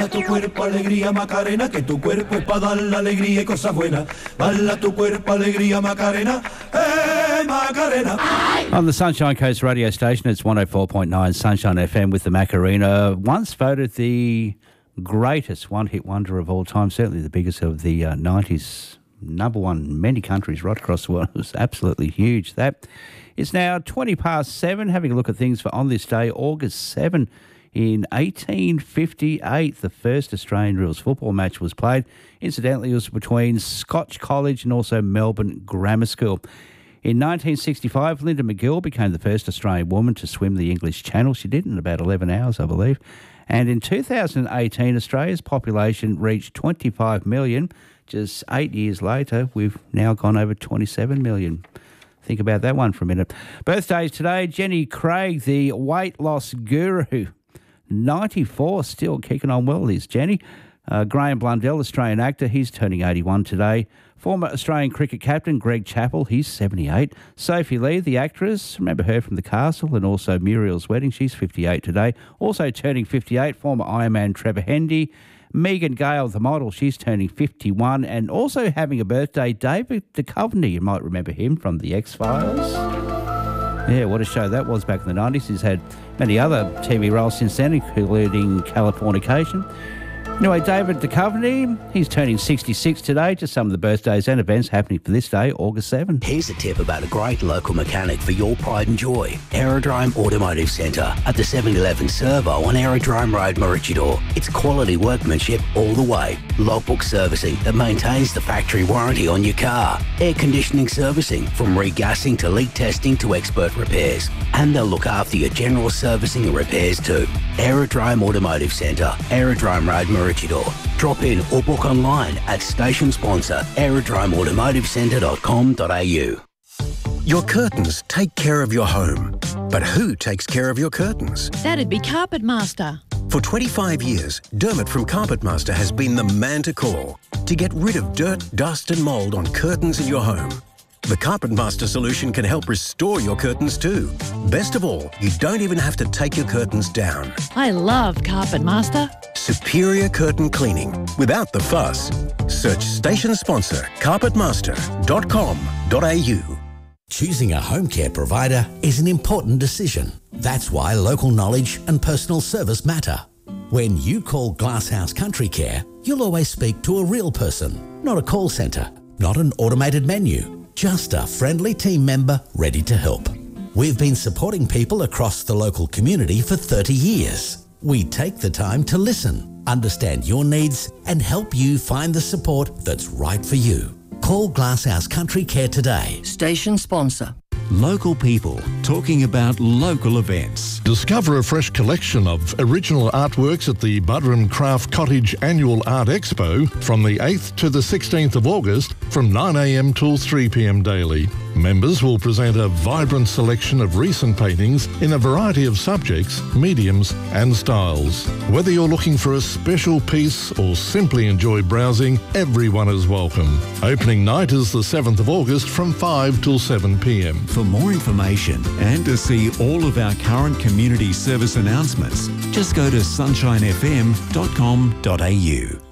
Baila tu cuerpo, alegría, Macarena, que tu cuerpo es para dar la alegría y cosas buenas. Baila tu cuerpo, alegría, Macarena, Macarena. On the Sunshine Coast radio station, it's 104.9 Sunshine FM with the Macarena. Once voted the greatest one-hit wonder of all time, certainly the biggest of the 90s. Number one in many countries right across the world. It was absolutely huge. That is now 20 past 7. Having a look at things for on this day, August 7. In 1858, the first Australian rules football match was played. Incidentally, it was between Scotch College and also Melbourne Grammar School. In 1965, Linda McGill became the first Australian woman to swim the English Channel. She did in about 11 hours, I believe. And in 2018, Australia's population reached 25 million. Just 8 years later, we've now gone over 27 million. Think about that one for a minute. Birthdays today, Jenny Craig, the weight loss guru. 94, still kicking on well is Jenny. Graham Blundell, Australian actor, he's turning 81 today. Former Australian cricket captain Greg Chappell, he's 78. Sophie Lee, the actress, remember her from The Castle and also Muriel's Wedding, she's 58 today. Also turning 58, former Ironman Trevor Hendy. Megan Gale, the model, she's turning 51. And also having a birthday, David Duchovny, you might remember him from The X-Files. Yeah, what a show that was back in the 90s. He's had many other TV roles since then, including Californication. Anyway, David Duchovny, he's turning 66 today. Just some of the birthdays and events happening for this day, August 7. Here's a tip about a great local mechanic for your pride and joy. Aerodrome Automotive Centre at the 7-Eleven Servo on Aerodrome Road, Maroochydore. It's quality workmanship all the way. Logbook servicing that maintains the factory warranty on your car. Air conditioning servicing from regassing to leak testing to expert repairs. And they'll look after your general servicing and repairs too. Aerodrome Automotive Centre, Aerodrome Road, Maroochydore. Drop in or book online at station sponsor aerodromeautomotivecentre.com.au. Your curtains take care of your home, but who takes care of your curtains? That'd be Carpet Master. For 25 years, Dermot from Carpet Master has been the man to call to get rid of dirt, dust and mould on curtains in your home. The Carpet Master solution can help restore your curtains too. Best of all, you don't even have to take your curtains down. I love Carpet Master. Superior curtain cleaning without the fuss. Search station sponsor carpetmaster.com.au. Choosing a home care provider is an important decision. That's why local knowledge and personal service matter. When you call Glasshouse Country Care, you'll always speak to a real person, not a call centre, not an automated menu, just a friendly team member ready to help. We've been supporting people across the local community for 30 years. We take the time to listen, understand your needs and help you find the support that's right for you. Call Glasshouse Country Care today. Station sponsor. Local people talking about local events. Discover a fresh collection of original artworks at the Buderim Craft Cottage Annual Art Expo from the 8th to the 16th of August from 9 a.m. till 3 p.m. daily. Members will present a vibrant selection of recent paintings in a variety of subjects, mediums and styles. Whether you're looking for a special piece or simply enjoy browsing, everyone is welcome. Opening night is the 7th of August from 5 till 7 p.m. For more information and to see all of our current community service announcements, just go to sunshinefm.com.au.